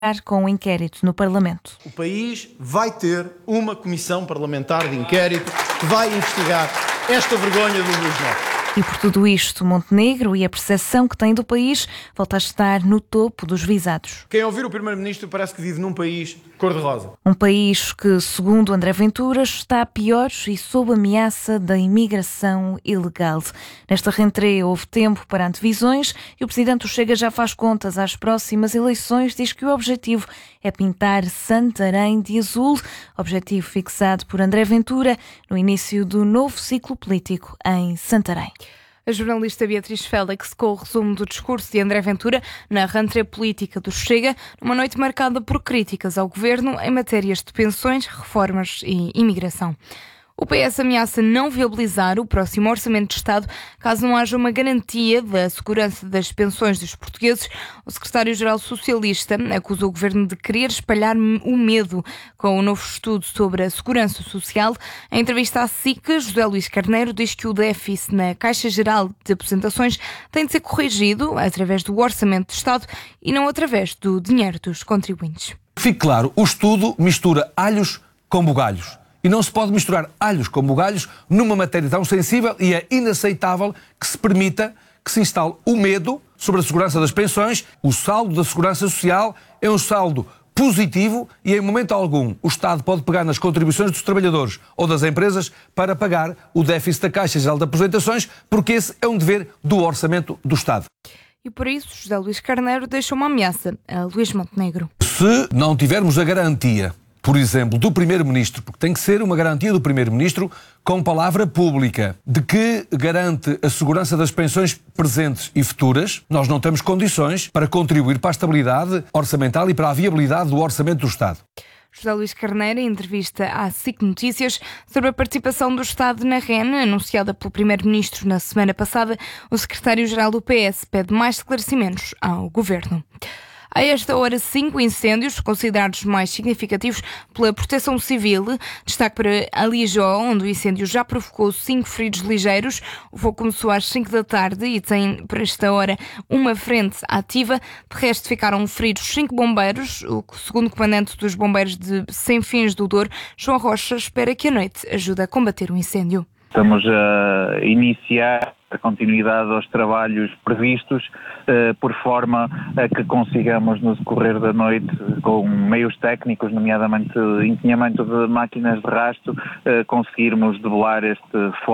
com o inquérito no Parlamento. O país vai ter uma comissão parlamentar de inquérito que vai investigar esta vergonha do Luís Neto. E por tudo isto, Montenegro e a percepção que tem do país volta a estar no topo dos visados. Quem ouvir o Primeiro-Ministro parece que vive num país cor-de-rosa. Um país que, segundo André Ventura, está pior e sob ameaça da imigração ilegal. Nesta rentrée houve tempo para antevisões e o Presidente do Chega já faz contas às próximas eleições. Diz que o objetivo é pintar Santarém de azul, objetivo fixado por André Ventura no início do novo ciclo político em Santarém. A jornalista Beatriz Félix com o resumo do discurso de André Ventura na rentrée política do Chega, numa noite marcada por críticas ao governo em matérias de pensões, reformas e imigração. O PS ameaça não viabilizar o próximo Orçamento de Estado caso não haja uma garantia da segurança das pensões dos portugueses. O secretário-geral socialista acusou o governo de querer espalhar o medo com o novo estudo sobre a segurança social. Em entrevista à SIC, José Luís Carneiro diz que o déficit na Caixa Geral de Aposentações tem de ser corrigido através do Orçamento de Estado e não através do dinheiro dos contribuintes. Fique claro, o estudo mistura alhos com bugalhos. E não se pode misturar alhos com bugalhos numa matéria tão sensível e é inaceitável que se permita que se instale o medo sobre a segurança das pensões. O saldo da segurança social é um saldo positivo e em momento algum o Estado pode pegar nas contribuições dos trabalhadores ou das empresas para pagar o déficit da Caixa Geral de Aposentações, porque esse é um dever do Orçamento do Estado. E por isso, José Luís Carneiro deixa uma ameaça a Luís Montenegro. Se não tivermos a garantia, por exemplo, do Primeiro-Ministro, porque tem que ser uma garantia do Primeiro-Ministro com palavra pública, de que garante a segurança das pensões presentes e futuras, nós não temos condições para contribuir para a estabilidade orçamental e para a viabilidade do Orçamento do Estado. José Luís Carneiro, em entrevista à SIC Notícias sobre a participação do Estado na REN, anunciada pelo Primeiro-Ministro na semana passada, o secretário-geral do PS pede mais esclarecimentos ao Governo. A esta hora, 5 incêndios considerados mais significativos pela Proteção Civil. Destaque para Alijó, onde o incêndio já provocou 5 feridos ligeiros. O fogo começou às 5 da tarde e tem, por esta hora, uma frente ativa. De resto, ficaram feridos 5 bombeiros. O segundo comandante dos bombeiros de Sem Fins do Douro, João Rocha, espera que a noite ajude a combater o incêndio. Estamos a iniciar a continuidade aos trabalhos previstos, por forma a que consigamos no decorrer da noite, com meios técnicos, nomeadamente empenhamento de máquinas de rasto, conseguirmos debelar este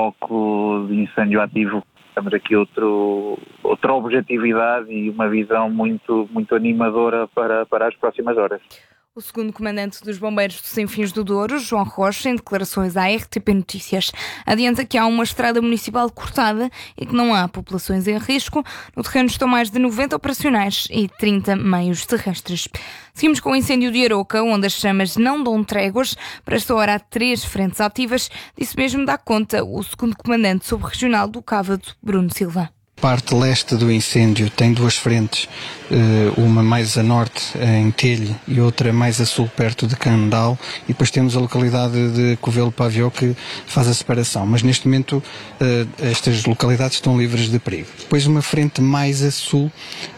foco de incêndio ativo. Temos aqui outra objetividade e uma visão muito animadora para as próximas horas. O segundo comandante dos bombeiros de Sem Fins do Douro, João Rocha, em declarações à RTP Notícias, adianta que há uma estrada municipal cortada e que não há populações em risco. No terreno estão mais de 90 operacionais e 30 meios terrestres. Seguimos com o incêndio de Aroca, onde as chamas não dão tréguas. Para esta hora há 3 frentes ativas. Disso mesmo dá conta o segundo comandante subregional do Cávado, Bruno Silva. A parte leste do incêndio tem 2 frentes, uma mais a norte em Telhe e outra mais a sul perto de Candal, e depois temos a localidade de Covelo Pavió que faz a separação, mas neste momento estas localidades estão livres de perigo. Depois uma frente mais a sul,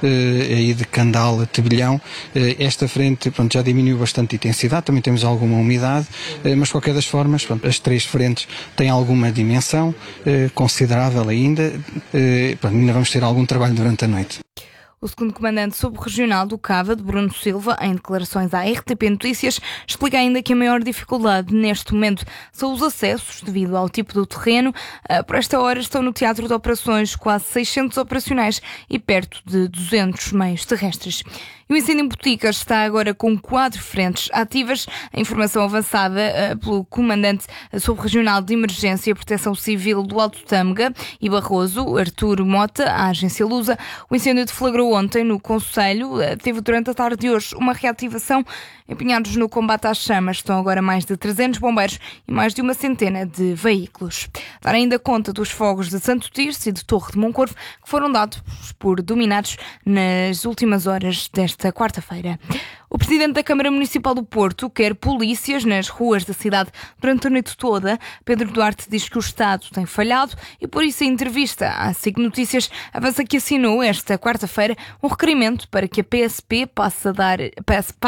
aí de Candal a Tebilhão, esta frente já diminuiu bastante a intensidade, também temos alguma umidade, mas de qualquer das formas as 3 frentes têm alguma dimensão considerável ainda. Ainda vamos ter algum trabalho durante a noite. O segundo comandante subregional do Cávado, Bruno Silva, em declarações à RTP Notícias, explica ainda que a maior dificuldade neste momento são os acessos devido ao tipo do terreno. Por esta hora estão no teatro de operações quase 600 operacionais e perto de 200 meios terrestres. E o incêndio em Boticas está agora com 4 frentes ativas. A informação avançada pelo comandante subregional de Emergência e Proteção Civil do Alto Tâmega e Barroso, Artur Mota, à agência Lusa. O incêndio deflagrou ontem no Conselho. Teve durante a tarde de hoje uma reativação. Empenhados no combate às chamas estão agora mais de 300 bombeiros e mais de 100 de veículos. Dar ainda conta dos fogos de Santo Tirso e de Torre de Moncorvo, que foram dados por dominados nas últimas horas desta quarta-feira. O presidente da Câmara Municipal do Porto quer polícias nas ruas da cidade durante a noite toda. Pedro Duarte diz que o Estado tem falhado e, por isso, em entrevista à SIC Notícias, avança que assinou esta quarta-feira um requerimento para que a PSP passe